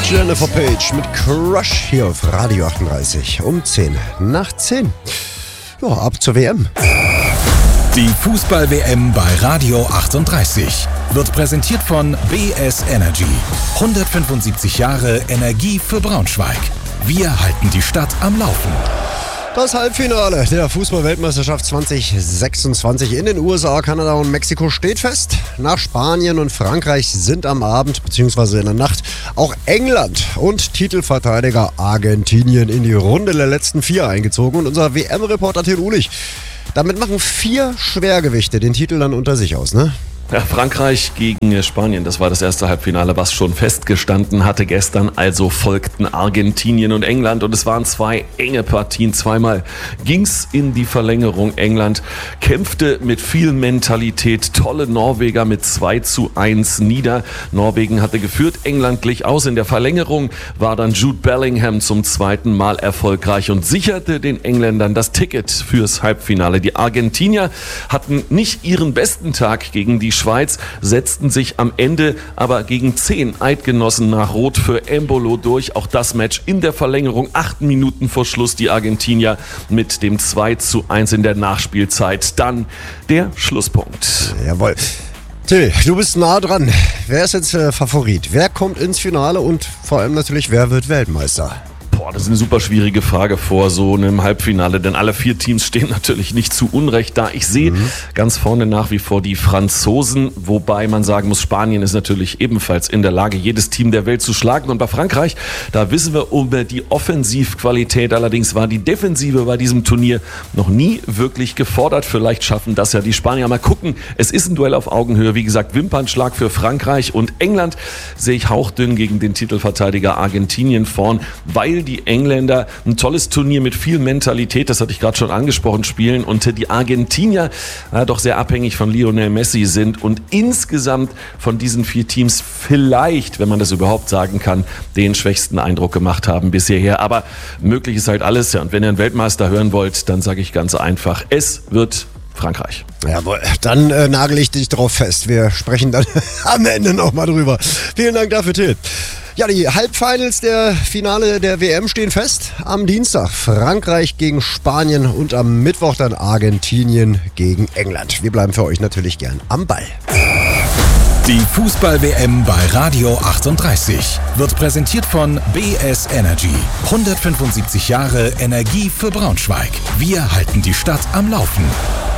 Jennifer Page mit Crush hier auf Radio 38 um 10 nach 10. Ja, ab zur WM. Die Fußball-WM bei Radio 38 wird präsentiert von BS Energy. 175 Jahre Energie für Braunschweig. Wir halten die Stadt am Laufen. Das Halbfinale der Fußball-Weltmeisterschaft 2026 in den USA, Kanada und Mexiko steht fest. Nach Spanien und Frankreich sind am Abend bzw. in der Nacht auch England und Titelverteidiger Argentinien in die Runde der letzten 4 eingezogen. Und unser WM-Reporter Till Uhlich, damit machen 4 Schwergewichte den Titel dann unter sich aus, ne? Ja, Frankreich gegen Spanien, das war das erste Halbfinale, was schon festgestanden hatte gestern. Also folgten Argentinien und England und es waren 2 enge Partien. Zweimal ging's in die Verlängerung. England kämpfte mit viel Mentalität. Tolle Norweger mit 2:1 nieder. Norwegen hatte geführt, England glich aus. In der Verlängerung war dann Jude Bellingham zum 2. Mal erfolgreich und sicherte den Engländern das Ticket fürs Halbfinale. Die Argentinier hatten nicht ihren besten Tag gegen die Schweiz, setzten sich am Ende aber gegen 10 Eidgenossen nach Rot für Embolo durch. Auch das Match in der Verlängerung, 8 Minuten vor Schluss, die Argentinier mit dem 2:1 in der Nachspielzeit. Dann der Schlusspunkt. Jawohl. Till, du bist nah dran. Wer ist jetzt Favorit? Wer kommt ins Finale und vor allem natürlich, wer wird Weltmeister? Das ist eine super schwierige Frage vor so einem Halbfinale, denn alle 4 Teams stehen natürlich nicht zu Unrecht da. Ich sehe ganz vorne nach wie vor die Franzosen, wobei man sagen muss, Spanien ist natürlich ebenfalls in der Lage, jedes Team der Welt zu schlagen. Und bei Frankreich, da wissen wir über die Offensivqualität. Allerdings war die Defensive bei diesem Turnier noch nie wirklich gefordert. Vielleicht schaffen das ja die Spanier. Mal gucken, es ist ein Duell auf Augenhöhe. Wie gesagt, Wimpernschlag für Frankreich und England sehe ich hauchdünn gegen den Titelverteidiger Argentinien vorn, weil die Engländer ein tolles Turnier mit viel Mentalität, das hatte ich gerade schon angesprochen, spielen und die Argentinier doch sehr abhängig von Lionel Messi sind und insgesamt von diesen 4 Teams vielleicht, wenn man das überhaupt sagen kann, den schwächsten Eindruck gemacht haben bis hierher. Aber möglich ist halt alles. Ja. Und wenn ihr einen Weltmeister hören wollt, dann sage ich ganz einfach, es wird Frankreich. Jawohl, dann nagel ich dich drauf fest. Wir sprechen dann am Ende nochmal drüber. Vielen Dank dafür, Till. Ja, die Halbfinals der Finale der WM stehen fest. Am Dienstag Frankreich gegen Spanien und am Mittwoch dann Argentinien gegen England. Wir bleiben für euch natürlich gern am Ball. Die Fußball-WM bei Radio 38 wird präsentiert von BS Energy. 175 Jahre Energie für Braunschweig. Wir halten die Stadt am Laufen.